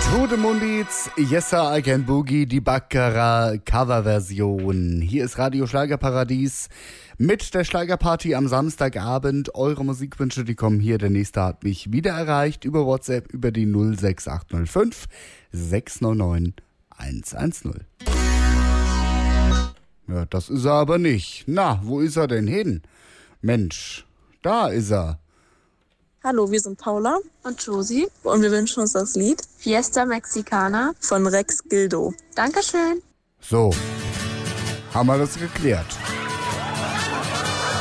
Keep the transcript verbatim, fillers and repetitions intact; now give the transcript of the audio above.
Trudemundiz, Yesa I Can Boogie, die Baccarat Coverversion. Hier ist Radio Schlagerparadies mit der Schlagerparty am Samstagabend. Eure Musikwünsche, die kommen hier. Der nächste hat mich wieder erreicht über WhatsApp über die null sechs acht null fünf sechs neun neun eins eins null. Ja, das ist er aber nicht. Na, wo ist er denn hin? Mensch, da ist er. Hallo, wir sind Paula und Josie und wir wünschen uns das Lied Fiesta Mexicana von Rex Gildo. Dankeschön. So, haben wir das geklärt.